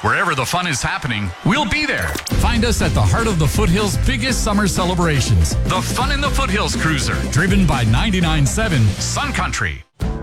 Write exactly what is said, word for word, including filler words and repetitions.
Wherever the fun is happening, we'll be there. Find us at the heart of the Foothills' biggest summer celebrations. The Fun in the Foothills Cruiser, driven by ninety-nine point seven Sun Country.